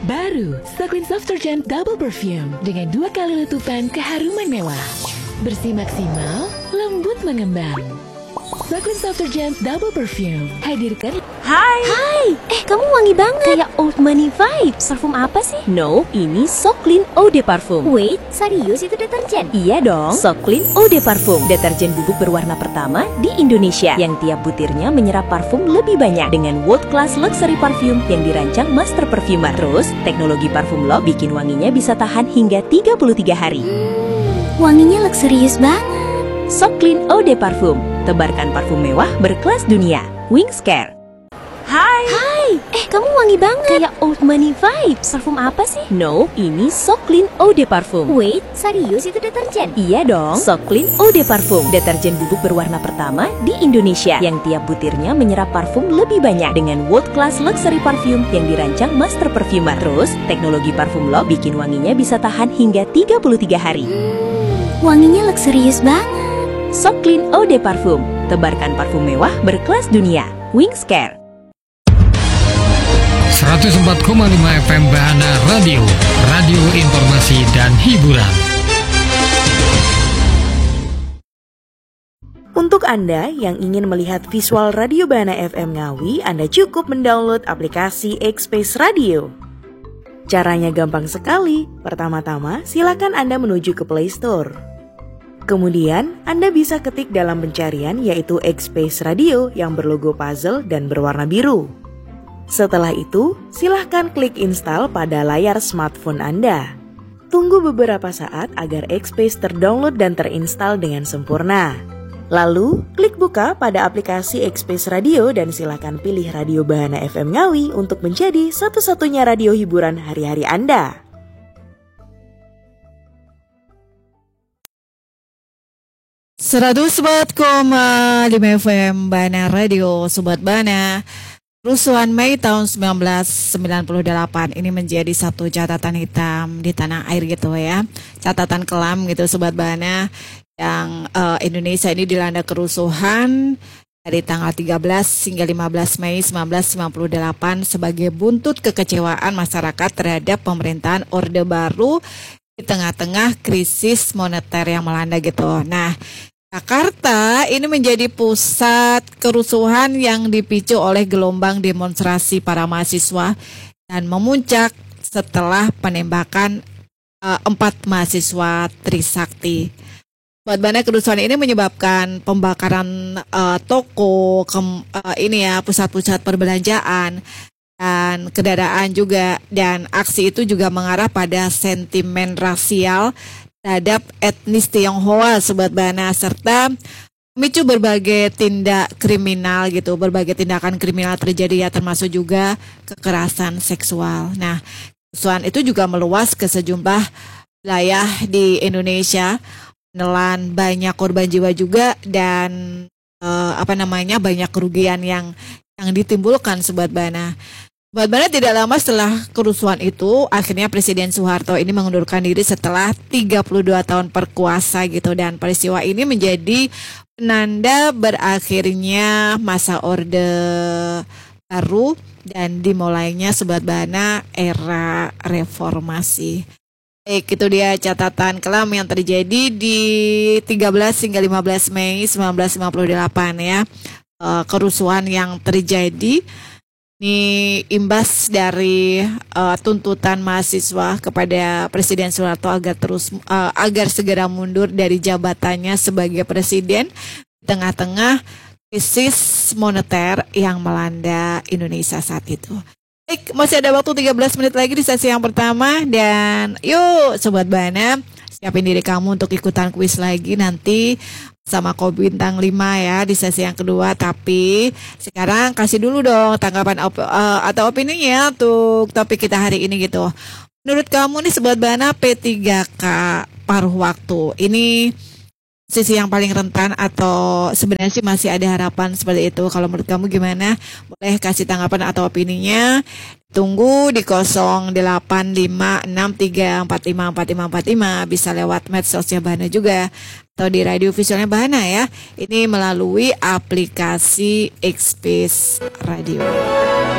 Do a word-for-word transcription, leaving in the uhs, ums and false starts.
Baru, Soklin Soft Detergent Double Perfume dengan dua kali letupan keharuman mewah. Bersih maksimal, lembut mengembang. Soklin Soft Detergent Double Perfume hadirkan. Hai. Hai, eh kamu wangi banget. Kayak old money vibes. Parfum apa sih? No, ini Soklin Eau de Parfum. Wait, serius itu deterjen? Iya dong, Soklin Eau de Parfum, deterjen bubuk berwarna pertama di Indonesia yang tiap butirnya menyerap parfum lebih banyak dengan world class luxury parfum yang dirancang master perfumer. Terus, teknologi parfum lock bikin wanginya bisa tahan hingga tiga puluh tiga hari. Hmm, wanginya luxurious banget. Soklin Eau de Parfum, tebarkan parfum mewah berkelas dunia. Wings Care. Hai. Hai, eh kamu wangi banget. Kayak old money vibes. Parfum apa sih? No, ini Soklin Eau de Parfum. Wait, serius itu deterjen? Iya dong, Soklin Eau de Parfum, deterjen bubuk berwarna pertama di Indonesia yang tiap butirnya menyerap parfum lebih banyak dengan world class luxury parfum yang dirancang master perfumer. Terus, teknologi parfum lock bikin wanginya bisa tahan hingga tiga puluh tiga hari. Hmm, wanginya luxurious banget. Soklin Eau de Parfum, tebarkan parfum mewah berkelas dunia. Wings Care. seratus empat koma lima F M Bahana Radio, radio informasi dan hiburan. Untuk Anda yang ingin melihat visual Radio Bahana F M Ngawi, Anda cukup mendownload aplikasi X-Space Radio. Caranya gampang sekali. Pertama-tama, silakan Anda menuju ke Play Store. Kemudian, Anda bisa ketik dalam pencarian yaitu X-Space Radio yang berlogo puzzle dan berwarna biru. Setelah itu, silahkan klik install pada layar smartphone Anda. Tunggu beberapa saat agar X-Space terdownload dan terinstall dengan sempurna. Lalu, klik buka pada aplikasi X-Space Radio dan silahkan pilih Radio Bahana F M Ngawi untuk menjadi satu-satunya radio hiburan hari-hari Anda. seratus empat koma lima F M Bahana Radio, Sobat Bahana. Kerusuhan Mei tahun seribu sembilan ratus sembilan puluh delapan ini menjadi satu catatan hitam di tanah air gitu ya. Catatan kelam gitu Sobat Bahana, yang uh, Indonesia ini dilanda kerusuhan dari tanggal tiga belas hingga lima belas Mei seribu sembilan ratus sembilan puluh delapan sebagai buntut kekecewaan masyarakat terhadap pemerintahan Orde Baru di tengah-tengah krisis moneter yang melanda gitu. Nah, Jakarta ini menjadi pusat kerusuhan yang dipicu oleh gelombang demonstrasi para mahasiswa dan memuncak setelah penembakan uh, empat mahasiswa Trisakti. Buat Bahana, kerusuhan ini menyebabkan pembakaran uh, toko, ke, uh, ini ya pusat-pusat perbelanjaan dan kendaraan juga, dan aksi itu juga mengarah pada sentimen rasial terhadap etnis Tionghoa Sobat Bahana, serta memicu berbagai tindak kriminal gitu, berbagai tindakan kriminal terjadi ya, termasuk juga kekerasan seksual. Nah, kerusuhan itu juga meluas ke sejumlah wilayah di Indonesia, menelan banyak korban jiwa juga dan eh, apa namanya banyak kerugian yang yang ditimbulkan Sobat Bahana. Sobat Bahana, tidak lama setelah kerusuhan itu, akhirnya Presiden Soeharto ini mengundurkan diri setelah tiga puluh dua tahun berkuasa gitu, dan peristiwa ini menjadi penanda berakhirnya masa Orde Baru dan dimulainya Sobat Bahana era reformasi. Baik, itu dia catatan kelam yang terjadi di tiga belas hingga lima belas Mei seribu sembilan ratus sembilan puluh delapan ya. E, kerusuhan yang terjadi ini imbas dari uh, tuntutan mahasiswa kepada Presiden Soeharto agar terus uh, agar segera mundur dari jabatannya sebagai presiden di tengah-tengah krisis moneter yang melanda Indonesia saat itu. Baik, masih ada waktu tiga belas menit lagi di sesi yang pertama, dan yuk Sobat Bahana, siapin diri kamu untuk ikutan kuis lagi nanti sama Kopi Bintang lima ya di sesi yang kedua. Tapi sekarang kasih dulu dong tanggapan op, uh, atau opininya untuk topik kita hari ini gitu. Menurut kamu nih Sobat Bahana, P tiga K paruh waktu ini sisi yang paling rentan atau sebenarnya sih masih ada harapan seperti itu? Kalau menurut kamu gimana? Boleh kasih tanggapan atau opininya. Tunggu di nol delapan lima enam tiga empat lima empat lima empat lima, bisa lewat medsosnya Bahana juga atau di radio visualnya Bahana ya. Ini melalui aplikasi X-Space Radio.